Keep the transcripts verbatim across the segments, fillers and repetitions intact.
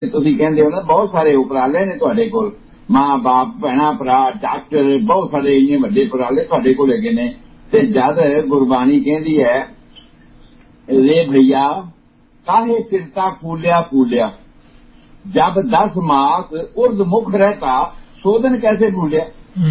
ਤੁਸੀਂ ਕਹਿੰਦੇ ਹੋ ਨਾ ਬਹੁਤ ਸਾਰੇ ਉਪਰਾਲੇ ਨੇ ਤੁਹਾਡੇ ਕੋਲ, ਮਾਂ ਬਾਪ ਭੈਣਾਂ ਭਰਾ ਡਾਕਟਰ ਬਹੁਤ ਸਾਰੇ ਇੰਨੇ ਵੱਡੇ ਉਪਰਾਲੇ ਤੁਹਾਡੇ ਕੋਲ ਹੈਗੇ ਨੇ। ਤੇ ਜਦ ਗੁਰਬਾਣੀ ਕਹਿੰਦੀ ਹੈ ਰੇ ਭਈਆ ਕਾਹੇ ਫਿਰਤਾ ਫੂਲਿਆ ਫੂਲਿਆ, जब दस मास उर्द मुख रहता सोधन कैसे भूलिया।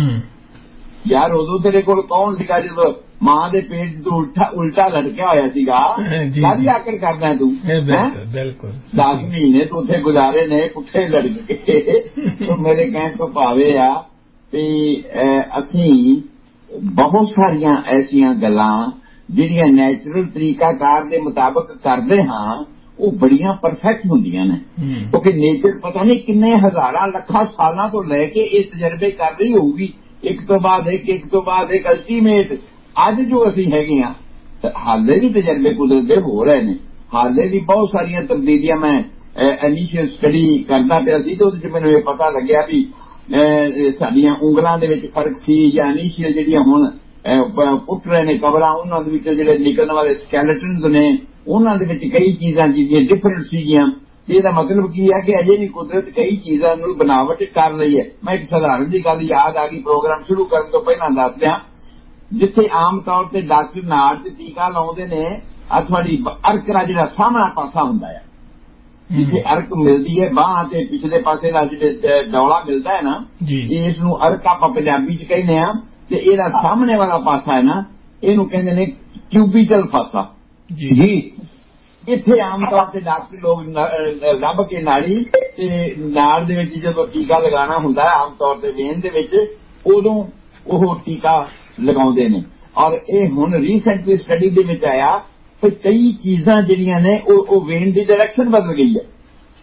यार उदो तेरे कोल कौन सीगा जदों मां दे पेट तो उल्टा उल्टा लटकिया होया सीगा, सारी आकड़ करना तू बिल्कुल दस महीने तू उत्थे गुजारे ने पुठे लटक के। तो मेरे कहने तो भावे आ भी असीं बहुत सारियां ऐसियां गल्लां जिहड़ियां नैचुरल तरीकाकार दे मुताबिक करदे हां ਉਹ ਬੜੀਆਂ ਪਰਫੈਕਟ ਹੁੰਦੀਆਂ ਨੇ, ਕਿਉਂਕਿ ਨੇਚਰ ਪਤਾ ਨਹੀਂ ਕਿੰਨੇ ਹਜ਼ਾਰਾਂ ਲੱਖਾਂ ਸਾਲਾਂ ਤੋਂ ਲੈ ਕੇ ਇਹ ਤਜਰਬੇ ਕਰ ਰਹੀ ਹੋਊਗੀ, ਇੱਕ ਤੋਂ ਬਾਅਦ ਇੱਕ ਇੱਕ ਤੋਂ ਬਾਅਦ ਇੱਕ ਅਲਟੀਮੇਟ ਅੱਜ ਜੋ ਅਸੀਂ ਹੈਗੇ ਆ ਹਾਲੇ ਵੀ ਤਜਰਬੇ ਕੁਦਰਤ ਦੇ ਹੋ ਰਹੇ ਨੇ, ਹਾਲੇ ਵੀ ਬਹੁਤ ਸਾਰੀਆਂ ਤਬਦੀਲੀਆਂ। ਮੈਂ ਇਨੀਸ਼ੀਅਲ ਸਟੱਡੀ ਕਰਦਾ ਪਿਆ ਸੀ ਤੇ ਉਹਦੇ ਚ ਮੈਨੂੰ ਇਹ ਪਤਾ ਲੱਗਿਆ ਵੀ ਸਾਡੀਆਂ ਉਂਗਲਾਂ ਦੇ ਵਿੱਚ ਫਰਕ ਸੀ ਜਾਂ ਇਨੀਸ਼ੀਅਲ ਜਿਹੜੀਆਂ ਹੁਣ ਪੁੱਟ ਰਹੇ ਨੇ ਕਬਰਾਂ ਉਹਨਾਂ ਦੇ ਵਿੱਚ ਜਿਹੜੇ ਨਿਕਲਣ ਵਾਲੇ ਸਕੈਲੇਟਨਸ ਨੇ ਉਹਨਾਂ ਦੇ ਵਿੱਚ ਕਈ ਚੀਜ਼ਾਂ ਜਿਹੜੀਆਂ ਡਿਫਰੈਂਟ ਸੀਗੀਆਂ। ਇਹਦਾ ਮਤਲਬ ਕੀ ਹੈ ਕਿ ਅਜੇ ਵੀ ਕੁਦਰਤ ਕਈ ਚੀਜ਼ਾਂ ਨੂੰ ਬਣਾਵਟ ਕਰ ਰਹੀ ਹੈ। ਮੈਂ ਇੱਕ ਸਧਾਰਨ ਜਿਹੀ ਗੱਲ ਯਾਦ ਆ ਗਈ ਪ੍ਰੋਗਰਾਮ ਸ਼ੁਰੂ ਕਰਨ ਤੋਂ ਪਹਿਲਾਂ ਦੱਸ ਦਿਆਂ, ਜਿੱਥੇ ਆਮ ਤੌਰ ਤੇ ਡਾਕਟਰ ਨਾੜ ਤੇ ਟੀਕਾ ਲਾਉਂਦੇ ਨੇ ਆ ਤੁਹਾਡੀ ਅਰਕ ਦਾ ਜਿਹੜਾ ਸਾਹਮਣਾ ਪਾਸਾ ਹੁੰਦਾ ਹੈ, ਜਿੱਥੇ ਅਰਕ ਮਿਲਦੀ ਹੈ ਬਾਂਹ ਤੇ ਪਿਛਲੇ ਪਾਸੇ ਦਾ ਜਿਹੜੇ ਡੌਲਾ ਮਿਲਦਾ ਹੈ ਨਾ, ਇਸ ਨੂੰ ਅਰਕ ਆਪਾਂ ਪੰਜਾਬੀ ਚ ਕਹਿੰਦੇ ਆ। ਤੇ ਇਹਦਾ ਸਾਹਮਣੇ ਵਾਲਾ ਪਾਸਾ ਹੈ ਨਾ, ਇਹਨੂੰ ਕਹਿੰਦੇ ਨੇ ਕਿਊਬੀਟਲ ਫਾਸਾ ਜੀ। ਇੱਥੇ ਆਮ ਤੌਰ ਤੇ ਡਾਕਟਰ ਲੋਕ ਲੱਭ ਕੇ ਨਾੜੀ ਤੇ ਨਾੜ ਦੇ ਵਿੱਚ ਜਦੋਂ ਟੀਕਾ ਲਗਾਉਣਾ ਹੁੰਦਾ ਹੈ ਆਮ ਤੌਰ ਤੇ ਵੇਨ ਦੇ ਵਿੱਚ, ਉਦੋਂ ਉਹ ਟੀਕਾ ਲਗਾਉਂਦੇ ਨੇ। ਔਰ ਇਹ ਹੁਣ ਰੀਸੈਂਟਲੀ ਸਟੱਡੀ ਦੇ ਵਿੱਚ ਆਇਆ ਕਿ ਕਈ ਚੀਜ਼ਾਂ ਜਿਹੜੀਆਂ ਨੇ ਉਹ ਉਹ ਵੇਨ ਦੀ ਡਾਇਰੈਕਸ਼ਨ ਬਦਲ ਗਈ ਹੈ।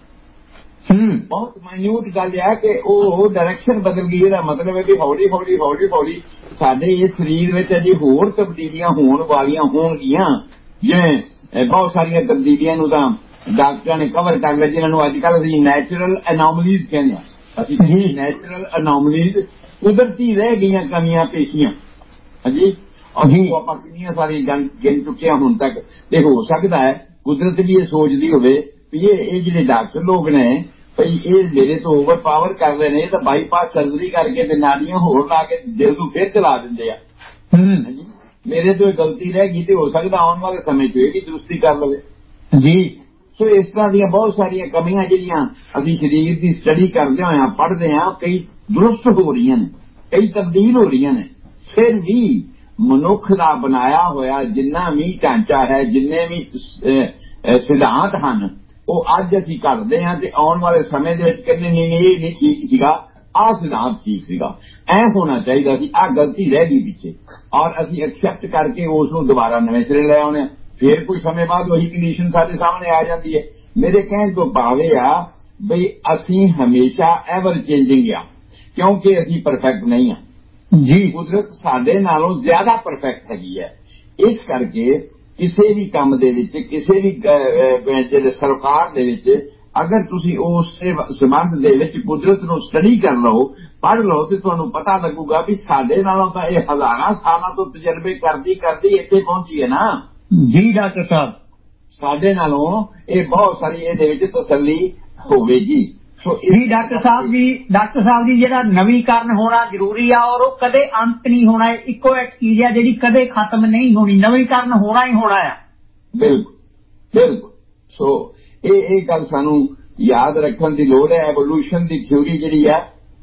ਹਮ ਬਹੁਤ ਮਾਈਨਿਊਟ ਗੱਲ ਹੈ ਕਿ ਉਹ ਡਾਇਰੈਕਸ਼ਨ ਬਦਲ ਗਈ। ਇਹਦਾ ਮਤਲਬ ਹੈ ਕਿ ਹੌਲੀ ਹੌਲੀ ਹੌਲੀ ਹੌਲੀ ਸਾਡੇ ਇਸ ਸਰੀਰ ਵਿੱਚ ਅਜੇ ਹੋਰ ਤਬਦੀਲੀਆਂ ਹੋਣ ਵਾਲੀਆਂ ਹੋਣਗੀਆਂ। ਜਿਵੇਂ ਬਹੁਤ ਸਾਰੀਆਂ ਤਬਦੀਲੀਆਂ ਨੂੰ ਤਾਂ ਡਾਕਟਰਾਂ ਨੇ ਕਵਰ ਕਰ ਲਿਆ, ਜਿਹਨਾਂ ਨੂੰ ਅੱਜ ਕੱਲ੍ਹ ਅਸੀਂ ਨੈਚੁਰਲ ਅਨੋਮਲੀਜ਼ ਕਹਿੰਦੇ ਹਾਂ। ਅਸੀਂ ਨੈਚੁਰਲ ਅਨੋਮਲੀਜ਼ ਕੁਦਰਤੀ ਰਹਿ ਗਈਆਂ ਕਮੀਆਂ ਪੇਸ਼ੀਆਂ ਹਾਂਜੀ, ਅਸੀਂ ਆਪਾਂ ਕਿੰਨੀਆਂ ਸਾਰੀਆਂ ਗਿਣ ਚੁੱਕੇ ਹਾਂ ਹੁਣ ਤੱਕ। ਤੇ ਹੋ ਸਕਦਾ ਹੈ ਕੁਦਰਤ ਵੀ ਇਹ ਸੋਚਦੀ ਹੋਵੇ ਵੀ ਇਹ ਇਹ ਜਿਹੜੇ ਡਾਕਟਰ ਲੋਕ ਨੇ ਭਈ ਇਹ ਮੇਰੇ ਤੋਂ ਓਵਰ ਪਾਵਰ ਕਰ ਰਹੇ ਨੇ, ਤਾਂ ਬਾਈਪਾਸ ਸਰਜਰੀ ਕਰਕੇ ਤੇ ਨਾੜੀਆਂ ਹੋਰ ਲਾ ਕੇ ਦਿਲ ਨੂੰ ਫਿਰ ਚਲਾ ਦਿੰਦੇ ਆ। ਹਾਂਜੀ, ਮੇਰੇ ਤੋਂ ਇਹ ਗਲਤੀ ਰਹਿ ਗਈ ਤੇ ਹੋ ਸਕਦਾ ਆਉਣ ਵਾਲੇ ਸਮੇਂ 'ਚ ਇਹ ਵੀ ਦਰੁਸਤੀ ਕਰ ਲਵੇ ਜੀ। ਸੋ ਇਸ ਤਰ੍ਹਾਂ ਦੀਆਂ ਬਹੁਤ ਸਾਰੀਆਂ ਕਮੀਆਂ ਜਿਹੜੀਆਂ ਅਸੀਂ ਸਰੀਰ ਦੀ ਸਟੱਡੀ ਕਰਦੇ ਹੋਇਆ ਪੜ੍ਹਦੇ ਹਾਂ, ਕਈ ਦਰੁਸਤ ਹੋ ਰਹੀਆਂ ਨੇ, ਕਈ ਤਬਦੀਲ ਹੋ ਰਹੀਆਂ ਨੇ। ਫਿਰ ਵੀ ਮਨੁੱਖ ਦਾ ਬਣਾਇਆ ਹੋਇਆ ਜਿੰਨਾ ਵੀ ਢਾਂਚਾ ਹੈ, ਜਿੰਨੇ ਵੀ ਸਿਧਾਂਤ ਹਨ, ਉਹ ਅੱਜ ਅਸੀਂ ਕਰਦੇ ਹਾਂ ਤੇ ਆਉਣ ਵਾਲੇ ਸਮੇਂ ਦੇ ਵਿੱਚ ਕਹਿੰਦੇ ਨਹੀਂ ਨਹੀਂ ਇਹ ਨਹੀਂ ਠੀਕ ਸੀਗਾ, ਆਹ ਸਿਧਾਂਤ ਠੀਕ ਸੀਗਾ, ਐ ਹੋਣਾ ਚਾਹੀਦਾ ਸੀ, ਆਹ ਗਲਤੀ ਰਹਿ ਗਈ ਪਿੱਛੇ। ਔਰ ਅਸੀਂ ਐਕਸੈਪਟ ਕਰਕੇ ਉਸ ਨੂੰ ਦੁਬਾਰਾ ਨਵੇਂ ਸਿਰੇ ਲੈ ਆਉਣੇ। ਫਿਰ ਕੋਈ ਸਮੇਂ ਬਾਅਦ ਉਹੀ ਕੰਡੀਸ਼ਨ ਸਾਡੇ ਸਾਹਮਣੇ ਆ ਜਾਂਦੀ ਹੈ। ਮੇਰੇ ਕਹਿਣ ਤੋਂ ਭਾਵੇਂ ਆ ਬਈ ਅਸੀਂ ਹਮੇਸ਼ਾ ਐਵਰ ਚੇਂਜਿੰਗ ਆ, ਕਿਉਂਕਿ ਅਸੀਂ ਪਰਫੈਕਟ ਨਹੀਂ ਹਾਂ ਜੀ। ਕੁਦਰਤ ਸਾਡੇ ਨਾਲੋਂ ਜ਼ਿਆਦਾ ਪਰਫੈਕਟ ਹੈਗੀ ਹੈ। ਇਸ ਕਰਕੇ ਕਿਸੇ ਵੀ ਕੰਮ ਦੇ ਵਿੱਚ, ਕਿਸੇ ਵੀ ਜਿਹੜੇ ਸਰਕਾਰ ਦੇ ਵਿੱਚ, ਅਗਰ ਤੁਸੀਂ ਉਸ ਸੰਬੰਧ ਦੇ ਵਿੱਚ ਕੁਦਰਤ ਨੂੰ ਸਟੱਡੀ ਕਰ ਲਓ, ਪੜ੍ਹ ਲਓ, ਤੇ ਤੁਹਾਨੂੰ ਪਤਾ ਲੱਗੂਗਾ ਵੀ ਸਾਡੇ ਨਾਲੋਂ ਤਾਂ ਇਹ ਹਜ਼ਾਰਾਂ ਸਾਲਾਂ ਤੋਂ ਤਜਰਬੇ ਕਰਦੀ ਕਰਦੀ ਇੱਥੇ ਪਹੁੰਚੀ ਹੈ ਨਾ ਜੀ ਡਾਕਟਰ ਸਾਹਿਬ। ਸਾਡੇ ਨਾਲੋਂ ਇਹ ਬਹੁਤ ਸਾਰੀ ਇਹਦੇ ਵਿੱਚ ਤਸੱਲੀ ਹੋਵੇਗੀ। ਸੋ ਜੀ ਡਾਕਟਰ ਸਾਹਿਬ ਜੀ, ਡਾਕਟਰ ਸਾਹਿਬ ਜੀ ਜਿਹੜਾ ਨਵੀਕਰਨ ਹੋਣਾ ਜ਼ਰੂਰੀ ਆ ਔਰ ਉਹ ਕਦੇ ਅੰਤ ਨਹੀਂ ਹੋਣਾ। ਇੱਕੋ ਇੱਕ ਚੀਜ਼ ਆ ਜਿਹੜੀ ਕਦੇ ਖਤਮ ਨਹੀਂ ਹੋਣੀ, ਨਵੀਕਰਨ ਹੋਣਾ ਹੀ ਹੋਣਾ ਆ। ਬਿਲਕੁਲ ਬਿਲਕੁਲ। ਸੋ ਇਹ ਇਹ ਗੱਲ ਸਾਨੂੰ ਯਾਦ ਰੱਖਣ ਦੀ ਲੋੜ ਹੈ। ਐਵੋਲੂਸ਼ਨ ਦੀ ਥਿਊਰੀ ਜਿਹੜੀ ਹੈ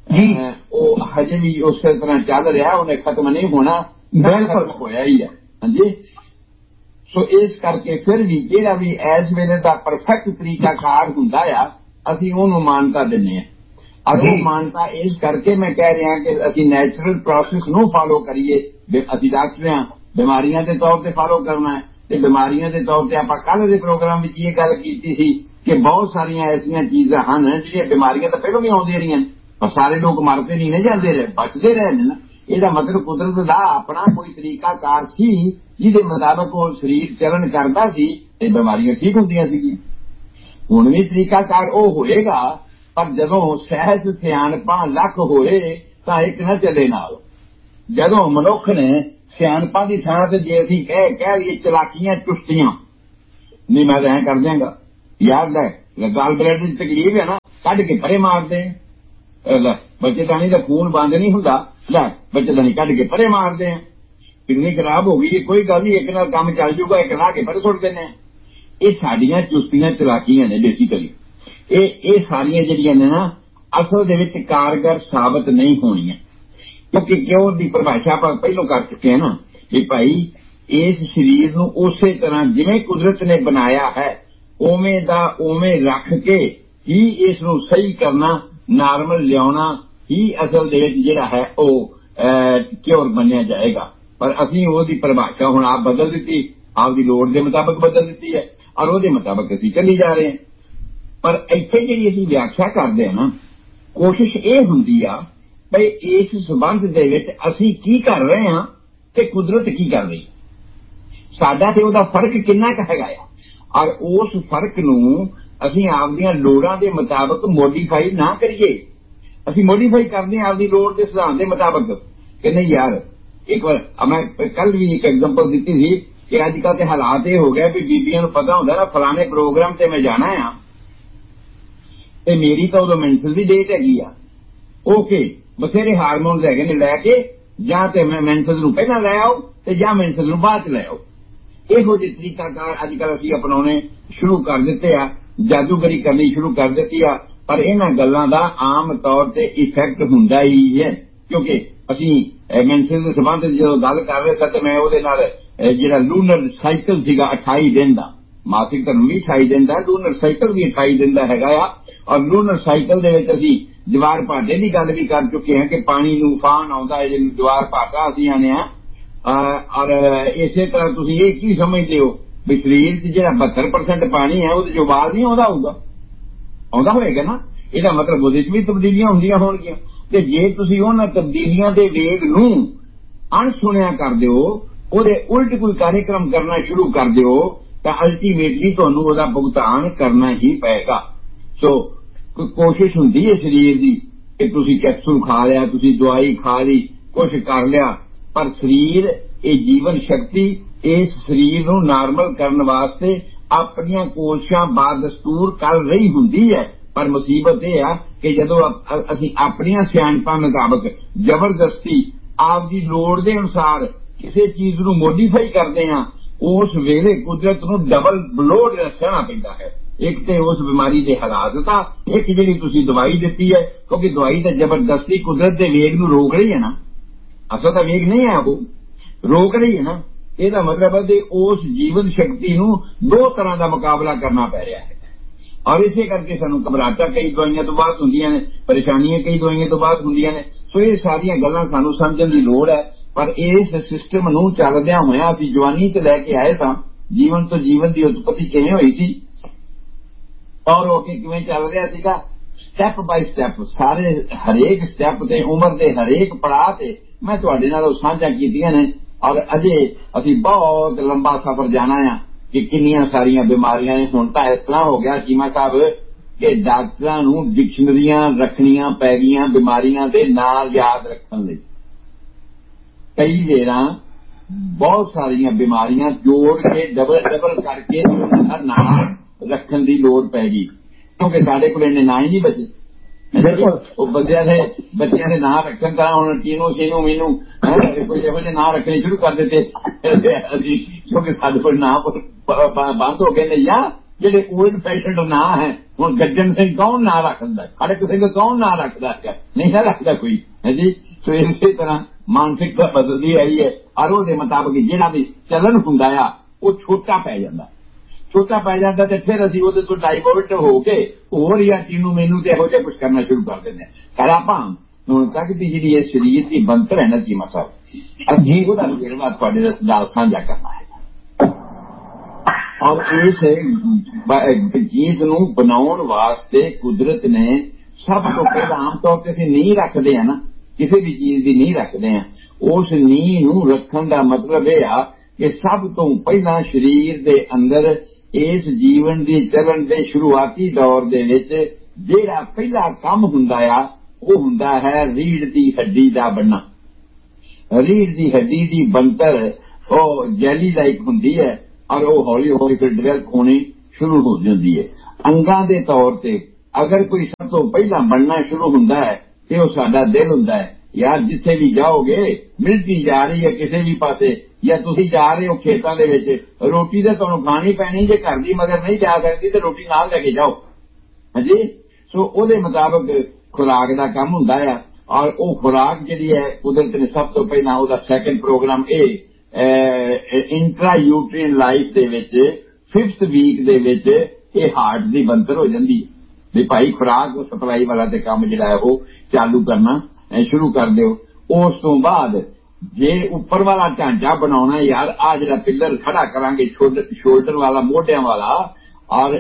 ਉਹ ਹਜੇ ਵੀ ਉਸੇ ਤਰ੍ਹਾਂ ਚੱਲ ਰਿਹਾ, ਉਹਨੇ ਖਤਮ ਨਹੀਂ ਹੋਣਾ, ਬਿਲਕੁਲ ਹੋਇਆ ਹੀ ਹੈ। ਹਾਂਜੀ, ਸੋ ਇਸ ਕਰਕੇ ਫਿਰ ਵੀ ਜਿਹੜਾ ਵੀ ਇਸ ਵੇਲੇ ਦਾ ਪਰਫੈਕਟ ਤਰੀਕਾਕਾਰ ਹੁੰਦਾ ਆ, ਅਸੀਂ ਉਹਨੂੰ ਮਾਨਤਾ ਦਿੰਦੇ ਹਾਂ। ਔਰ ਉਹ ਮਾਨਤਾ ਇਸ ਕਰਕੇ ਮੈਂ ਕਹਿ ਰਿਹਾ ਕਿ ਅਸੀਂ ਨੈਚੁਰਲ ਪ੍ਰੋਸੈਸ ਨੂੰ ਫਾਲੋ ਕਰੀਏ। ਅਸੀਂ ਡਾਕਟਰ ਹਾਂ, ਬਿਮਾਰੀਆਂ ਦੇ ਤੌਰ ਤੇ ਫਾਲੋ ਕਰਨਾ ਹੈ। ਤੇ ਬਿਮਾਰੀਆਂ ਦੇ ਤੌਰ ਤੇ ਆਪਾਂ ਕੱਲ੍ਹ ਦੇ ਪ੍ਰੋਗਰਾਮ ਵਿੱਚ ਇਹ ਗੱਲ ਕੀਤੀ ਸੀ ਕਿ ਬਹੁਤ ਸਾਰੀਆਂ ਐਸੀਆਂ ਚੀਜ਼ਾਂ ਹਨ ਜਿਹੜੀਆਂ ਬਿਮਾਰੀਆਂ ਤਾਂ ਪਹਿਲਾਂ ਵੀ ਆਉਂਦੀਆਂ ਰਹੀਆਂ, ਪਰ ਸਾਰੇ ਲੋਕ ਮਰਦੇ ਨਹੀਂ ਨਾ ਜਾਂਦੇ ਰਹੇ, ਬਚਦੇ ਰਹੇ ਨੇ ਨਾ। ਇਹਦਾ ਮਤਲਬ ਕੁਦਰਤ ਦਾ ਆਪਣਾ ਕੋਈ ਤਰੀਕਾਕਾਰ ਸੀ ਜਿਹਦੇ ਮੁਤਾਬਕ ਉਹ ਸਰੀਰ ਚੱਲਣ ਕਰਦਾ ਸੀ ਤੇ ਬਿਮਾਰੀਆਂ ਠੀਕ ਹੁੰਦੀਆਂ ਸੀਗੀਆਂ। ਹੁਣ ਵੀ ਤਰੀਕਾਕਾਰ ਉਹ ਹੋਏਗਾ, ਪਰ ਜਦੋਂ ਸਹਿਜ ਸਿਆਣਪਾਂ ਲੱਖ ਹੋਏ ਤਾਂ ਇੱਕ ਨਾ ਚੱਲੇ ਨਾਲ। ਜਦੋਂ ਮਨੁੱਖ ਨੇ ਸਿਆਣਪਾਂ ਦੀ ਥਾਂ ਤੇ ਜੇ ਅਸੀਂ ਕਹਿ ਕਹਿ ਲਈਏ ਚਲਾਕੀਆਂ ਚੁਸਤੀਆਂ, ਨਹੀਂ ਮੈਂ ਤਾਂ ਐਂ ਕਰ ਦਿਆਂਗਾ, ਯਾਦ ਲੈ गाल ब्लड की तकलीफ है ना, कढ़ के परे मारते हैं। बच्चेदानी का खून बंद नहीं होंदा, लै बच्चेदानी कढ़ के परे मारते हैं। किडनी खराब हो गई, कोई गल नहीं, एक नाल काम चल जूगा, एक ला के परे सुट देने। ये साडियां चुस्तियां चलाकियां ने बेसिकली। ये सारियां जिहड़ियां ने ना असल दे विच कारगर साबित नहीं होणियां, क्योंकि क्यों दी परिभाषा आप पहलों कर चुके हैं ना कि भाई इस शरीर नूं उसे तरह जिवें कुदरत ने बनाया है उवें दा उवें रख के ही इस नूं सही करना, नॉर्मल लियाउणा ही असल दे विच जिहड़ा है वह क्योर मन्निया जाएगा। पर असीं ओहदी परिभाषा हुण आप बदल दित्ती, आपदी लोड़ दे मुताबिक बदल दित्ती है और ओहदे मुताबिक असीं चली जा रहे हैं। पर इत्थे जिहड़ी असीं व्याख्या करदे हां ना, कोशिश ये हुंदी आ भाई इस संबंध दे विच असीं की कर रहे हां ते कुदरत की कर रही, साडा ते ओहदा फर्क किन्ना क हैगा आ, और उस फर्क नूं असीं आपदियां लोड़ां दे मुताबिक मोडिफाई ना करिए। असीं मोडिफाई करदे हां आपदी लोड़ दे सिद्धांत दे मुताबिक कि नहीं यार। एक बार मैं कल भी एक एग्जांपल दी थी कि अजकल के हालात ये हो गए भी बीबियां नूं पता हुंदा ना फलाने प्रोग्राम ते मैं जाना है ते मेरी तो उदों मेंसल दी डेट हैगी आ, ओके बथेरे हारमोन्स हैगे ने लैके जां ते मैं मेंसल नूं पहलां लै आओ ते जां मेंसल नूं बाद च लै आओ। इहो जिहे तरीकाकार अजकल असीं अपनाउणे शुरू कर दित्ते आ, जादूगरी करनी शुरू कर दित्ती आ। पर इन्हां गल्लां दा आम तौर ते इफैक्ट हुंदा ही है, क्योंकि असीं मेंसल दे संबंध जदों गल कर रहे सां ते मैं ओहदे नाल जिहड़ा लूनर साइकिल सीगा अठाई दिन दा, मासिक धर्म भी अठाई दिन दा, लूनर साइकिल भी अठाई दिन दा हैगा आ। और लूनर साइकिल दे विच असीं जवार भाटे की गल भी कर चुके हैं कि पानी नूं फान आउंदा है, जिहनूं जवार भाटा असीं आने आ। और इसे तरह तुसीं ये की समझदे हो भी शरीर च जिहड़ा बहत्तर परसेंट पानी है उहदे च उबाल नहीं आउंदा होऊगा, आउंदा होएगा ना। ਇਹਦਾ मतलब ਉਹਦੇ ਚ ਵੀ ਤਬਦੀਲੀਆਂ ਹੁੰਦੀਆਂ ਹੋਣਗੀਆਂ ਤੇ ਜੇ ਤੁਸੀਂ ਉਹਨਾਂ ਤਬਦੀਲੀਆਂ ਦੇ ਵੇਗ ਨੂੰ ਅਣਸੁਣਿਆ ਕਰ ਦਿਓ, ਉਹਦੇ ਉਲਟ ਕੋਈ ਕਾਰਜਕ੍ਰਮ ਕਰਨਾ ਸ਼ੁਰੂ ਕਰ ਦਿਓ ਤਾਂ ਅਲਟੀਮੇਟਲੀ ਤੁਹਾਨੂੰ ਉਹਦਾ ਭੁਗਤਾਨ ਕਰਨਾ ਹੀ ਪਏਗਾ। ਸੋ ਕੋਸ਼ਿਸ਼ ਹੁੰਦੀ ਹੈ ਸਰੀਰ ਦੀ ਕਿ ਤੁਸੀਂ ਕੈਪਸੂਲ ਖਾ ਲਿਆ, ਤੁਸੀਂ ਦਵਾਈ ਖਾ ਲਈ, ਕੁਛ ਕਰ ਲਿਆ, ਪਰ ਸਰੀਰ ਇਹ ਜੀਵਨ ਸ਼ਕਤੀ ਇਸ ਸਰੀਰ ਨੂੰ ਨਾਰਮਲ ਕਰਨ ਵਾਸਤੇ ਆਪਣੀਆਂ ਕੋਸ਼ਿਸ਼ਾਂ ਬਾਦਸਤੂਰ ਕਰ ਰਹੀ ਹੁੰਦੀ ਹੈ। पर मुसीबत यह है कि जदों असीं अपनियां सियाणपां मुताबिक जबरदस्ती आपदी लोड़ दे अनुसार किसी चीज नूं मोडिफाई करदे हां, उस वेले कुदरत नूं डबल ब्लोड सहना पैंदा है। एक ते उस बीमारी दे हालात दा, एक जिहड़ी तुसीं दवाई दित्ती है, क्योंकि दवाई तां जबरदस्ती कुदरत दे वेग नूं रोक रही है ना, असल तां वेग नहीं है, वो रोक रही है ना। ਇਹਦਾ मतलब है कि उस जीवन शक्ति नूं दो तरह का मुकाबला करना पै रहा है। और इसे करके सानू घबराहटां कई दवाइयां तो बाद हुंदियां ने, परेशानियां कई दवाइयां तो बाद हुंदियां ने। सो ये सारियां गल्लां सानू समझण दी लोड़ है। पर इस सिस्टम नूं चलदियां होइयां असीं जवानी ते लैके आए सां, जीवन तो जीवन की उत्पत्ति किवें होई सी और वो किवें चल रहा सीगा, स्टैप बाय स्टैप सारे हरेक स्टैप ते उम्र के हरेक पड़ाव ते मैं तुहाडे नाल साझा कीतियां ने। और अजे असीं बहुत लंबा सफर जाना है कि किन्नियां सारियां बीमारियां ने। हुण तां इस तरह हो गया चीमा साहब कि डॉक्टरां नूं डिक्शनरियां रखणियां पै गईयां बीमारियां दे नाम याद रखण लई। कई वेरां बहुत सारियां बीमारियां जोड़ के डबल डबल करके उनका नाम रखण दी लोड़ पै गई, क्योंकि साडे कोल इन्ने नाम ही नहीं बचे। बंदियां ने बच्चियां ने नाम रखण तां हुण टीनू शीनू मीनू कोई इहो जिहे नाम रखने शुरू कर दित्ते, क्योंकि साडे कोल नाम बंद हो गए ने। या जिहड़े ओल्ड फैशन नाम है, हुण गज्जन सिंह कौन नाम रखदा, खड़क सिंह कौन नाम रखदा, नहीं ना रखदा कोई है जी। तो इसे तरह मानसिकता बदलदी आई है और ਉਹਦੇ मुताबिक जिहड़ा भी चलन हुंदा आ वो छोटा पै जांदा, छोटा पै जाता तो फिर असीं ਉਹਦੇ ਤੋਂ डाइवर्ट हो के होर या टीनू मैनू ते ਇਹੋ ਜਿਹਾ कुछ करना शुरू कर दिंदे। पर आपां ਹੁਣ तक दी जिहड़ी इह शरीर दी बनतर है ना चीमा साहब, असीं ਉਹਦਾ ਵੇਰਵਾ ਤੁਹਾਡੇ ਨਾਲ ਸਾਂਝਾ करना है। और इस चीज नूं बनाउण वास्ते कुदरत ने सब तो पहला आम तौर पर असीं नींह रखदे हां ना, किसी भी चीज की नींह रखदे हां, उस नींह नूं रखण दा मतलब यह आ कि सब तो पहला शरीर दे अंदर इस जीवन दी चलन दे शुरुआती दौर दे विच जिहड़ा पहला काम हुंदा आ वो हुंदा है रीढ़ दी हड्डी दा बनना। रीढ़ दी हड्डी दी बनतर वो जैली लाइक हुंदी है और वो हौली हौली फिर डिवेल्प होनी शुरू हो जाती है। अंगां दे तौर ते अगर कोई सब तो पहला बनना शुरू हुंदा है ते ओह साडा दिल हुंदा है। यार जिथे भी जाओगे मिलिटरी जा रही है किसी भी पासे या तुसीं जा रहे हो खेतां दे विच, रोटी तो तुहानूं खानी पैनी, जे घर दी मगर नहीं जा सकदी ते रोटी नाल लैके जाओ। हाँ जी, सो ओहदे मुताबिक खुराक दा काम हुंदा है। और वो खुराक जिहड़ी है कुदरत ने सब तो पहला ओहदा सैकेंड प्रोग्राम ए इंट्रा यूट्रीन लाइफ दे विच फिफ्थ वीक दे विच ये हार्ट दी बनतर हो जाती है भी भाई खुराक सप्लाई वाला ते काम जिहड़ा है वो चालू करना शुरू कर दिओ। उस तो बाद जे उपर वाला ढांचा बनाना यार आ जिहड़ा पिलर खड़ा करांगे शोल्डर वाला मोढियां वाला और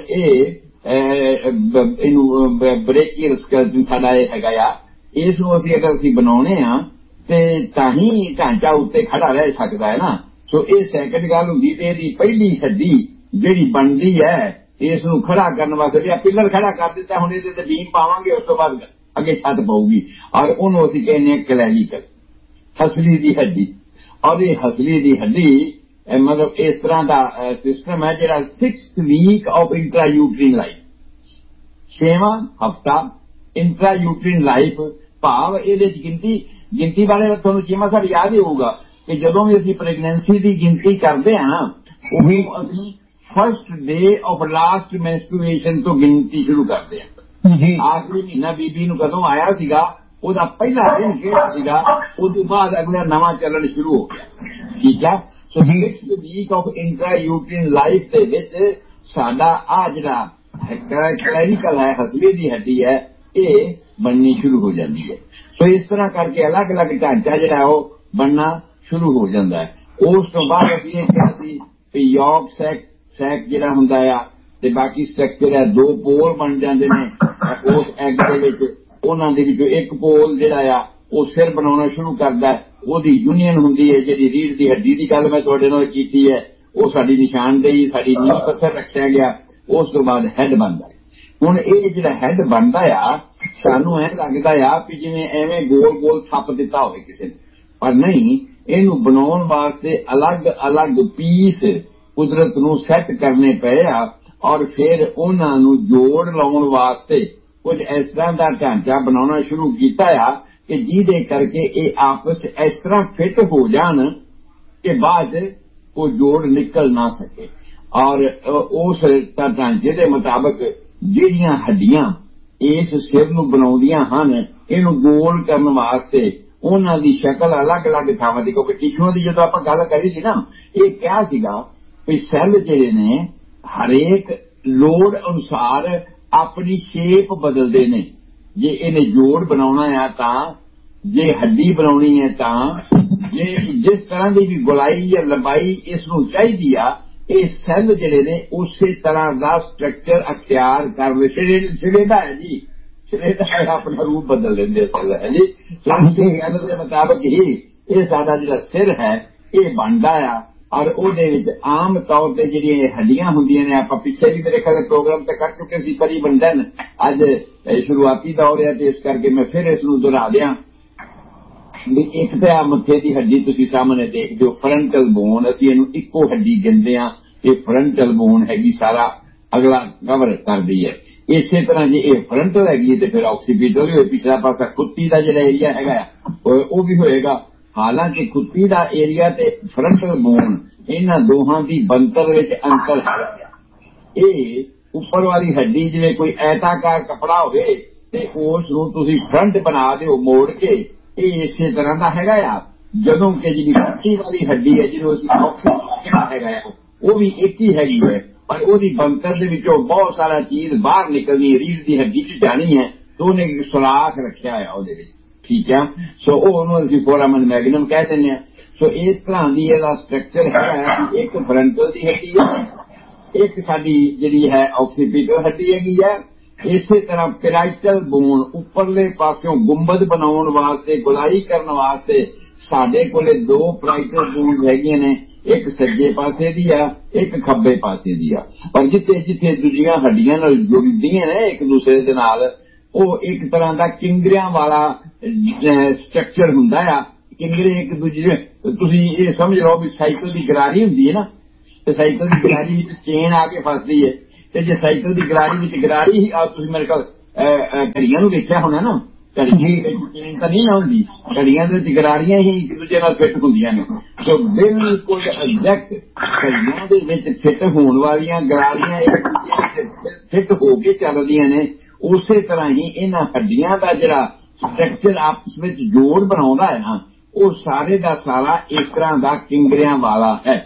ये ब्रेकियल स्केलेटन साडा ये हैगा आ, इस नूं असीं अगर असीं बनाउणे आ ते तां ही ढांचा उत्ते खड़ा रह सकदा है ना। सो ये सैकंड गल हुंदी ते इहदी पहली हड्डी जिहड़ी बनदी है इस नूं खड़ा करन वास्ते पिलर खड़ा कर दिता, हुण इहदे ते बीम पावांगे उस तो बाद अगे छत पऊगी और उहनूं असीं कहने आ क्लैविकल, हसली दी हड्डी। और ये हसली दी हड्डी मतलब इस तरह का सिस्टम है जिहड़ा sixth week of intra uterine life, छेवां हफ्ता इंट्रा यूट्रीन लाइफ भाव ਇਹਦੇ ਚ गिनती गिनती वाले ਤੁਹਾਨੂੰ ਚੀਮਾ ਸਾਹਿਬ याद ही होगा कि ਜਦੋਂ ਵੀ ਅਸੀਂ ਪ੍ਰੈਗਨੈਂਸੀ ਦੀ ਗਿਣਤੀ ਕਰਦੇ ਹਾਂ ਉਹ ਵੀ ਅਸੀਂ first day of last menstruation तो गिनती शुरू करते हैं। आखिरी महीना बीबी नूं कदों आया सीगा ਉਹਦਾ ਪਹਿਲਾ दिन ਕਿਹੜਾ ਸੀਗਾ, ਉਸ ਤੋਂ ਬਾਅਦ ਅਗਲਾ ਨਵਾਂ ਚੱਲਣ ਸ਼ੁਰੂ ਹੋ ਗਿਆ। ਠੀਕ ਹੈ, ਸੋ sixth week of intra uterine life ਦੇ ਵਿੱਚ ਸਾਡਾ ਆ ਜਿਹੜਾ क्लैविकल है हसली दी हड्डी है ये बननी शुरू हो जाती है। सो इस तरह करके अलग अलग ढांचा जिहड़ा है बनना शुरू हो जाता है। उस तो बाद असीं इह किहा सी यॉक सैक सैक जिहड़ा हुंदा आ ते बाकी स्ट्रक्चर है दो पोल बन जाते हैं उस एग दे विच। उन्हां दे विचों एक पोल जिहड़ा आ वो सिर बनाउणा शुरू करदा है, ओहदी यूनियन हुंदी है जिहड़ी रीढ़ दी हड्डी दी गल मैं तुहाडे नाल कीती है, वो साडी निशानदेही साडी नींह पत्थर रखिया गया। उस तो बाद हैड बनता है। हुण ये जिहड़ा हैड बनता आ सानू ऐ लगदा आ कि जिवें एवें गोल गोल थप दिता होवे किसी ने, पर नहीं, इहनूं बनाउण वास्ते अलग अलग पीस कुदरत नूं सैट करने पए आ और फिर उन्हां नूं जोड़ लाउण वास्ते कुछ इस तरह का ढांचा बनाउणा शुरू कीता आ कि जिहदे करके ये आपस इस तरह फिट हो जाण कि बाद वो जोड़ निकल ना सके। और उस ढांचे के मुताबिक जिहड़ियां हड्डियां इस सिर नूं बनाउंदियां हन इहनूं गोल करन वास्ते उन्हां दी शक्ल अलग अलग थावां दी, क्योंकि टिशूआं दी जदों आपां गल करी सी ना ये क्या सीगा भी सैल जिहड़े ने हरेक लोड़ अनुसार अपनी शेप बदलदे ने। जे इहने जोड़ बनाउणा है तां, जे हड्डी बनाउणी है तां, जे जिस तरह की भी गुलाई या लंबाई इसनूं चाहीदी आ ये सैल जिहड़े ने उसे तरह का स्ट्रक्चर अख्तियार कर ले छड़ेदा है जी, छड़ेदा है अपना रूप बदल लेंदे सैल है जी। उनके कहने के मुताबिक ही ये साडा जिहड़ा सिर है ये बनदा आ और ओहदे विच आम तौर ते जिहड़ियां हड्डियां हुंदियां ने आपां पिछे भी मेरे ख्याल प्रोग्राम ते कर चुके सी करीबन दिन, अज शुरुआती दौर है ते इस करके मैं फिर इसनूं दोहरा दियां भी एक तो आ मत्थे की हड्डी तुसीं सामने देखदे हो फ्रंटल बोन, असीं इहनूं इक्को हड्डी गिनदे आ, ये फ्रंटल बोन हैगी सारा अगला कवर करदी है। इसे तरह जे ये फ्रंटल हैगी ते फिर ऑक्सीपिटल भी पिछला पासा कुत्ती का जिहड़ा एरिया हैगा वो भी होएगा। हालांकि कुत्ती का एरिया ते फ्रंटल बोन इन्हां दोहां दी बनतर विच अंतर है। ये उपर वाली हड्डी जिवें कोई ऐताकार कपड़ा होवे ते उस नूं तुसीं फ्रंट बना दिओ मोड़ के, ये इसे तरह का हैगा आ। जदों कि जिहड़ी कुत्ती वाली हड्डी है जिहनूं असीं ऑक्सीपिटल हैगा वो भी एक ही हैगी है, पर ओहदी बनतर दे विचों बहुत सारा चीज बाहर निकलनी रीढ़ दी हड्डी च जानी है तो उन्हें सुराख रखिया है ओहदे विच। ठीक है, सो ओहनूं असीं फोरामन मैग्नम कह दिंदे आ। सो इस तरह दी इहदा स्ट्रक्चर है। एक फ्रंटल दी हड्डी है, एक साडी जिहड़ी है ऑक्सीपिटल हड्डी हैगी है। इसे तरह पेराइटल बोन उपरले पासों गुंबद बनाउण वास्ते गुलाई करन वास्ते साडे कोले दो पेराइटल बोन हैगियां ने, एक सज्जे पासे दी आ एक खब्बे पासे दी आ। पर जिथे जिथे दूजियां हड्डियां नाल जुड़दियां ने एक दूसरे दे नाल वो एक तरह का किंगरियां वाला स्ट्रक्चर हुंदा आ। किंगरे एक दूजे तुसीं ये समझ लो भी साइकिल की गरारी हुंदी है ना, ते साइकिल की गरारी विच चेन आके फसदी है ਤੇ ਜੇ ਸਾਈਕਲ ਦੀ ਗਰਾਰੀ ਵਿੱਚ ਗਰਾਰੀ ਹੀ ਆ ਤੁਸੀਂ ਮੇਰੇ ਕੋਲ ਘੜੀਆਂ ਨੂੰ ਦੇਖਿਆ ਹੋਣਾ ਨਾ ਘੜੀ ਤਾਂ ਨਹੀਂ ਹੁੰਦੀ ਘੜੀਆਂ ਦੇ ਵਿੱਚ ਗਰਾਰੀਆਂ ਹੀ ਇੱਕ ਦੂਜੇ ਨਾਲ ਫਿੱਟ ਹੁੰਦੀਆਂ ਨੇ ਸੋ ਬਿਲਕੁਲ ਐਗਜ਼ੈਕਟ ਘੜੀਆਂ ਦੇ ਵਿੱਚ ਫਿੱਟ ਹੋਣ ਵਾਲੀਆਂ ਗਰਾਰੀਆਂ ਇੱਕ ਦੂਜੇ ਵਿੱਚ ਫਿੱਟ ਹੋ ਕੇ ਚੱਲਦੀਆਂ ਨੇ ਉਸੇ ਤਰ੍ਹਾਂ ਹੀ ਇਹਨਾਂ ਹੱਡੀਆਂ ਦਾ ਜਿਹੜਾ ਸਟਰਕਚਰ ਆਪਸ ਵਿੱਚ ਜੋੜ ਬਣਾਉਂਦਾ ਹੈ ਨਾ ਉਹ ਸਾਰੇ ਦਾ ਸਾਰਾ ਇਸ ਤਰ੍ਹਾਂ ਦਾ ਕਿੰਗਰਿਆਂ ਵਾਲਾ ਹੈ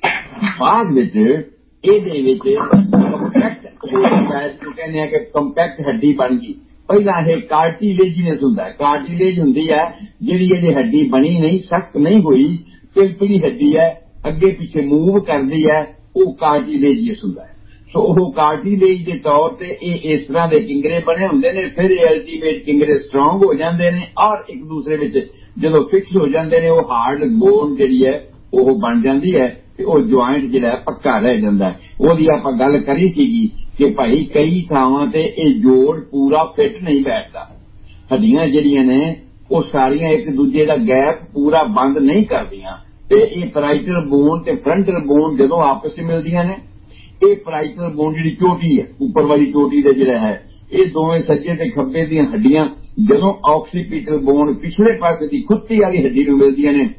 ਬਾਅਦ ਵਿੱਚ ਇਹਦੇ ਵਿੱਚ ਕੰਪੈਕਟ ਜਿਹਨੂੰ ਕਹਿੰਦੇ ਆ ਕਿ ਕੰਪੈਕਟ ਹੱਡੀ ਬਣ ਗਈ ਪਹਿਲਾਂ ਇਹ ਕਾਰਟੀਲੇਜੀਨਸ ਹੁੰਦਾ ਹੈ ਕਾਰਟੀਲੇਜ ਹੁੰਦੀ ਹੈ ਜਿਹੜੀ ਇਹਦੀ ਹੱਡੀ ਬਣੀ ਨਹੀਂ ਸਖਤ ਨਹੀਂ ਹੋਈ ਪਿਲਪਿਲੀ ਹੱਡੀ ਹੈ ਅੱਗੇ ਪਿੱਛੇ ਮੂਵ ਕਰਦੀ ਹੈ ਉਹ ਕਾਰਟੀਲੇਜੀਅਸ ਹੁੰਦਾ ਹੈ ਸੋ ਉਹ ਕਾਰਟੀਲੇਜ ਦੇ ਤੌਰ ਤੇ ਇਹ ਇਸ ਤਰ੍ਹਾਂ ਦੇ ਕਿੰਗਰੇ ਬਣੇ ਹੁੰਦੇ ਨੇ ਫਿਰ ਇਹ ਅਲਟੀਮੇਟ ਕਿੰਗਰੇ ਸਟਰੋਂਗ ਹੋ ਜਾਂਦੇ ਨੇ ਔਰ ਇੱਕ ਦੂਸਰੇ ਵਿੱਚ ਜਦੋਂ ਫਿਕਸ ਹੋ ਜਾਂਦੇ ਨੇ ਉਹ ਹਾਰਡ ਬੋਨ ਜਿਹੜੀ ਹੈ ਉਹ ਬਣ ਜਾਂਦੀ ਹੈ ਤੇ ਉਹ ਜੁਆਇੰਟ ਜਿਹੜਾ ਪੱਕਾ ਰਹਿ ਜਾਂਦਾ ਉਹਦੀ ਆਪਾਂ ਗੱਲ ਕਰੀ ਸੀਗੀ ਕਿ ਭਾਈ ਕਈ ਥਾਵਾਂ ਤੇ ਇਹ ਜੋੜ ਪੂਰਾ ਫਿੱਟ ਨਹੀਂ ਬੈਠਦਾ ਹੱਡੀਆਂ ਜਿਹੜੀਆਂ ਨੇ ਉਹ ਸਾਰੀਆਂ ਇੱਕ ਦੂਜੇ ਦਾ ਗੈਪ ਪੂਰਾ ਬੰਦ ਨਹੀਂ ਕਰਦੀਆਂ ਤੇ ਇਹ ਪੈਰਾਈਟਲ ਬੋਨ ਤੇ ਫਰੰਟਲ ਬੋਨ ਜਦੋਂ ਆਪਸ ਵਿੱਚ ਮਿਲਦੀਆਂ ਨੇ ਇਹ ਪੈਰਾਈਟਲ ਬੋਨ ਜਿਹੜੀ ਚੋਟੀ ਹੈ ਉੱਪਰ ਵਾਲੀ ਚੋਟੀ ਦਾ ਜਿਹੜਾ ਹੈ ਇਹ ਦੋਵੇਂ ਸੱਜੇ ਤੇ ਖੱਬੇ ਦੀਆਂ ਹੱਡੀਆਂ ਜਦੋਂ ਆਕਸੀਪੀਟਲ ਬੋਨ ਪਿਛਲੇ ਪਾਸੇ ਦੀ ਖੁੱਤੀ ਵਾਲੀ ਹੱਡੀ ਨੂੰ ਮਿਲਦੀਆਂ ਨੇ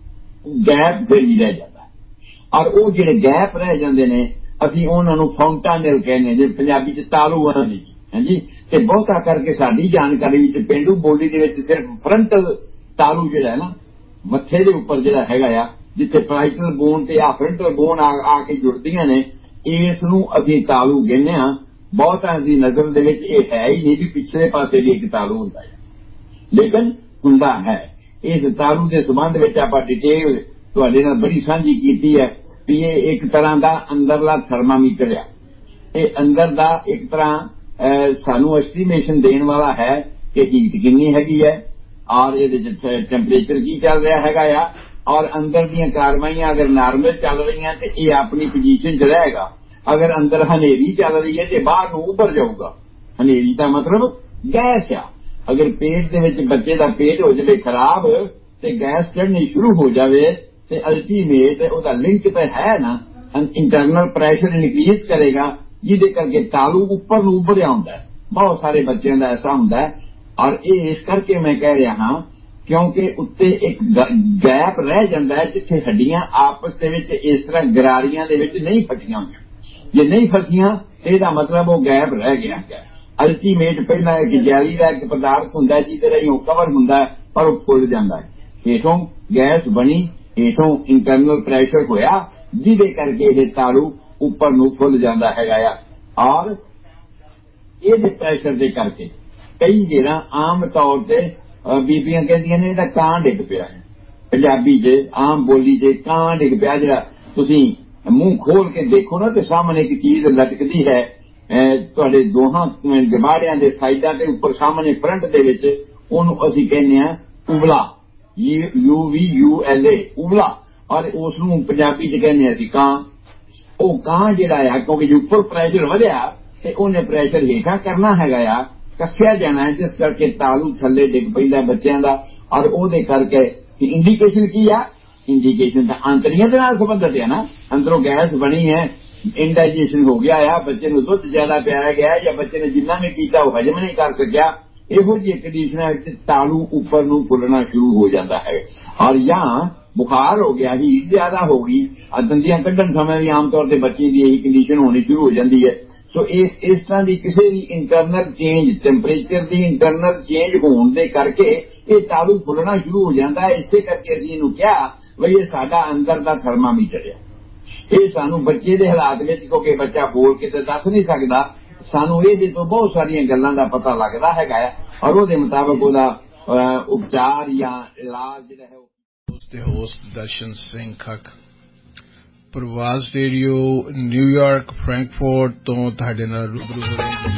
ਗੈਪ ਫਿਰ ਹੀ ਰਹਿ ਜਾਂਦਾ ਔਰ ਉਹ ਜਿਹੜੇ ਗੈਪ ਰਹਿ ਜਾਂਦੇ ਨੇ ਅਸੀਂ ਉਹਨਾਂ ਨੂੰ ਫਾਉਂਟਾਨੇਲ ਕਹਿੰਦੇ ਜੇ ਪੰਜਾਬੀ ਚ ਤਾਲੂ ਆਣਾ ਨਹੀਂ ਹਾਂਜੀ ਤੇ ਬਹੁਤਾ ਕਰਕੇ ਸਾਡੀ ਜਾਣਕਾਰੀ ਵਿੱਚ ਪੇਂਡੂ ਬੋਲੀ ਦੇ ਵਿੱਚ ਸਿਰਫ ਫਰੰਟਲ ਤਾਲੂ ਜਿਹੜਾ ਹੈ ਨਾ ਮੱਥੇ ਦੇ ਉੱਪਰ ਜਿਹੜਾ ਹੈਗਾ ਆ ਜਿੱਥੇ ਪੈਰਾਈਟਲ ਬੋਨ ਤੇ ਆ ਫਰੰਟਲ ਬੋਨ ਆ ਕੇ ਜੁੜਦੀਆਂ ਨੇ ਇਸ ਨੂੰ ਅਸੀਂ ਤਾਲੂ ਕਹਿੰਦੇ ਹਾਂ ਬਹੁਤਾਂ ਦੀ ਨਜ਼ਰ ਦੇ ਵਿੱਚ ਇਹ ਹੈ ਹੀ ਨਹੀਂ ਵੀ ਪਿਛਲੇ ਪਾਸੇ ਵੀ ਇੱਕ ਤਾਲੂ ਹੁੰਦਾ ਹੈ ਲੇਕਿਨ ਹੁੰਦਾ ਹੈ ਇਸ ਤਾਲੂ ਦੇ ਸੰਬੰਧ ਵਿੱਚ ਆਪਾਂ ਡਿਟੇਲ ਤੁਹਾਡੇ ਨਾਲ ਬੜੀ ਸਾਂਝੀ ਕੀਤੀ ਹੈ ਵੀ ਇਹ ਇੱਕ ਤਰ੍ਹਾਂ ਦਾ ਅੰਦਰਲਾ ਥਰਮਾਮੀਟਰ ਆ ਇਹ ਅੰਦਰ ਦਾ ਇੱਕ ਤਰ੍ਹਾਂ ਸਾਨੂੰ ਐਸਟੀਮੇਸ਼ਨ ਦੇਣ ਵਾਲਾ ਹੈ ਕਿ ਹੀਟ ਕਿੰਨੀ ਹੈਗੀ ਹੈ ਔਰ ਇਹਦੇ ਚ ਟੈਂਪਰੇਚਰ ਕੀ ਚੱਲ ਰਿਹਾ ਹੈਗਾ ਆ ਔਰ ਅੰਦਰ ਦੀਆਂ ਕਾਰਵਾਈਆਂ ਅਗਰ ਨਾਰਮਲ ਚੱਲ ਰਹੀਆਂ ਤੇ ਇਹ ਆਪਣੀ ਪੋਜੀਸ਼ਨ 'ਚ ਰਹੇਗਾ ਅਗਰ ਅੰਦਰ ਹਨੇਰੀ ਚੱਲ ਰਹੀ ਹੈ ਤੇ ਬਾਹਰ ਨੂੰ ਉੱਭਰ ਜਾਊਗਾ ਹਨੇਰੀ ਦਾ ਮਤਲਬ ਗੈਸ ਆ ਅਗਰ ਪੇਟ ਦੇ ਵਿੱਚ ਬੱਚੇ ਦਾ ਪੇਟ ਹੋ ਜਾਵੇ ਖਰਾਬ ਤੇ ਗੈਸ ਚੜ੍ਹਨੀ ਸ਼ੁਰੂ ਹੋ ਜਾਵੇ ਤੇ ਅਲਟੀਮੇਟ ਉਹਦਾ ਲਿੰਕ ਤਾਂ ਹੈ ਨਾ ਇੰਟਰਨਲ ਪ੍ਰੈਸ਼ਰ ਇਨਕਰੀਜ਼ ਕਰੇਗਾ ਜਿਹਦੇ ਕਰਕੇ ਤਾਲੂ ਉੱਪਰ ਨੂੰ ਉੱਭਰਿਆ ਹੁੰਦਾ ਹੈ ਬਹੁਤ ਸਾਰੇ ਬੱਚਿਆਂ ਦਾ ਐਸਾ ਹੁੰਦਾ ਹੈ ਔਰ ਇਹ ਇਸ ਕਰਕੇ ਮੈਂ ਕਹਿ ਰਿਹਾ ਹਾਂ ਕਿਉਂਕਿ ਉੱਤੇ ਇੱਕ ਗੈਪ ਰਹਿ ਜਾਂਦਾ ਹੈ ਜਿੱਥੇ ਹੱਡੀਆਂ ਆਪਸ ਦੇ ਵਿੱਚ ਇਸ ਤਰ੍ਹਾਂ ਗਰਾਰੀਆਂ ਦੇ ਵਿੱਚ ਨਹੀਂ ਫਟੀਆਂ ਹੋਈਆਂ ਜੇ ਨਹੀਂ ਫਸੀਆਂ ਇਹਦਾ ਮਤਲਬ ਉਹ ਗੈਪ ਰਹਿ ਗਿਆ ਹੈ ਅਲਟੀਮੇਟ ਪਹਿਲਾਂ ਇੱਕ ਜੈਲੀ ਦਾ ਇੱਕ ਪਦਾਰਥ ਹੁੰਦਾ ਜਿਹਦੇ ਰਾਹੀਂ ਉਹ ਕਵਰ ਹੁੰਦਾ ਪਰ ਉਹ ਫੁੱਲ ਜਾਂਦਾ ਹੈ ਹੇਠੋਂ ਗੈਸ ਬਣੀ ਹੇਠੋਂ ਇੰਟਰਨਲ ਪ੍ਰੈਸ਼ਰ ਹੋਇਆ ਜਿਹਦੇ ਕਰਕੇ ਇਹ ਤਾਲੂ ਉੱਪਰ ਨੂੰ ਫੁੱਲ ਜਾਂਦਾ ਹੈਗਾ ਆ ਔਰ ਇਹਦੇ ਪ੍ਰੈਸ਼ਰ ਦੇ ਕਰਕੇ ਕਈ ਜਿਹੜਾ ਆਮ ਤੌਰ ਤੇ ਬੀਬੀਆਂ ਕਹਿੰਦੀਆਂ ਨੇ ਇਹਦਾ ਕਾਂ ਡਿੱਗ ਪਿਆ ਹੈ ਪੰਜਾਬੀ 'ਚ ਆਮ ਬੋਲੀ 'ਚ ਕਾਂ ਡਿੱਗ ਪਿਆ ਜਿਹੜਾ ਤੁਸੀਂ ਮੂੰਹ ਖੋਲ ਕੇ ਦੇਖੋ ਨਾ ਤੇ ਸਾਹਮਣੇ ਇੱਕ ਚੀਜ਼ ਲਟਕਦੀ ਹੈ ਤੁਹਾਡੇ ਦੋਹਾਂ ਜਮਾੜਿਆਂ ਦੇ ਸਾਈਡਾਂ ਤੇ ਉੱਪਰ ਸਾਹਮਣੇ ਫਰੰਟ ਦੇ ਵਿੱਚ ਉਹਨੂੰ ਅਸੀਂ ਕਹਿੰਦੇ ਆ ਉਬਲਾ you we U L A ਉਬਲਾ ਔਰ ਉਸ ਨੂੰ ਪੰਜਾਬੀ 'ਚ ਕਹਿੰਦੇ ਅਸੀਂ ਕਾਂ ਉਹ ਕਾਂ ਜਿਹੜਾ ਆ ਕਿਉਂਕਿ ਜੇ ਉੱਪਰ ਪ੍ਰੈਸ਼ਰ ਵਧਿਆ ਤੇ ਉਹਨੇ ਪ੍ਰੈਸ਼ਰ ਹੇਠਾਂ ਕਰਨਾ ਹੈਗਾ ਆ ਕੱਸਿਆ ਜਾਣਾ ਜਿਸ ਕਰਕੇ ਤਾਲੂ ਥੱਲੇ ਡਿੱਗ ਪੈਂਦਾ ਬੱਚਿਆਂ ਦਾ ਔਰ ਉਹਦੇ ਕਰਕੇ ਇੰਡੀਕੇਸ਼ਨ ਕੀ ਆ ਇੰਡੀਕੇਸ਼ਨ ਤਾਂ ਅੰਤੜੀਆਂ ਦੇ ਨਾਲ ਸੰਬੰਧਿਤ ਹੈ ਨਾ ਅੰਦਰੋਂ ਗੈਸ ਬਣੀ ਹੈ ਇੰਡਾਈਜੇਸ਼ਨ ਹੋ ਗਿਆ ਆ ਬੱਚੇ ਨੂੰ ਦੁੱਧ ਜ਼ਿਆਦਾ ਪਿਆਇਆ ਗਿਆ ਜਾਂ ਬੱਚੇ ਨੇ ਜਿੰਨਾ ਵੀ ਪੀਤਾ ਉਹ ਹਜਮ ਨਹੀਂ ਕਰ ਸਕਿਆ ਇਹੋ ਜਿਹੀ ਕੰਡੀਸ਼ਨਾਂ ਵਿੱਚ ਤਾਲੂ ਉੱਪਰ ਨੂੰ ਫੁੱਲਣਾ ਸ਼ੁਰੂ ਹੋ ਜਾਂਦਾ ਹੈ ਔਰ ਜਾਂ ਬੁਖਾਰ ਹੋ ਗਿਆ ਹੀਟ ਜ਼ਿਆਦਾ ਹੋ ਗਈ ਦੰਦੀਆਂ ਕੱਢਣ ਸਮੇਂ ਵੀ ਆਮ ਤੌਰ ਤੇ ਬੱਚੇ ਦੀ ਇਹੀ ਕੰਡੀਸ਼ਨ ਹੋਣੀ ਸ਼ੁਰੂ ਹੋ ਜਾਂਦੀ ਹੈ ਸੋ ਇਸ ਇਸ ਤਰ੍ਹਾਂ ਦੀ ਕਿਸੇ ਵੀ ਇੰਟਰਨਲ ਚੇਂਜ ਟੈਂਪਰੇਚਰ ਦੀ ਇੰਟਰਨਲ ਚੇਂਜ ਹੋਣ ਦੇ ਕਰਕੇ ਇਹ ਤਾਲੂ ਫੁੱਲਣਾ ਸ਼ੁਰੂ ਹੋ ਜਾਂਦਾ ਹੈ ਇਸੇ ਕਰਕੇ ਅਸੀਂ ਇਹਨੂੰ ਕਿਹਾ ਵੀ ਇਹ ਸਾਡਾ ਅੰਦਰ ਦਾ ਥਰਮਾਮੀਟਰ ਹੈ ਇਹ ਸਾਨੂੰ ਬੱਚੇ ਦੇ ਹਾਲਾਤ ਵਿੱਚ ਕਿਉਂਕਿ ਬੱਚਾ ਬੋਲ ਕੇ ਤਾਂ ਦੱਸ ਨਹੀਂ ਸਕਦਾ ਸਾਨੂੰ ਇਹਦੇ ਤੋਂ ਬਹੁਤ ਸਾਰੀਆਂ ਗੱਲਾਂ ਦਾ ਪਤਾ ਲੱਗਦਾ ਹੈਗਾ ਔਰ ਉਹਦੇ ਮੁਤਾਬਕ ਉਹਦਾ ਉਪਚਾਰ ਜਾਂ ਇਲਾਜ ਜਿਹੜਾ ਹੈ ਤੇ ਹੋਸਟ ਦਰਸ਼ਨ ਸਿੰਘ ਖੱਕ ਪ੍ਰਵਾਸ ਰੇਡੀਓ ਨਿਊਯਾਰਕ ਫਰੈਂਕਫਰਟ ਤੋਂ ਤੁਹਾਡੇ ਨਾਲ ਰੂਬਰੂ ਹੋ ਰਹੇ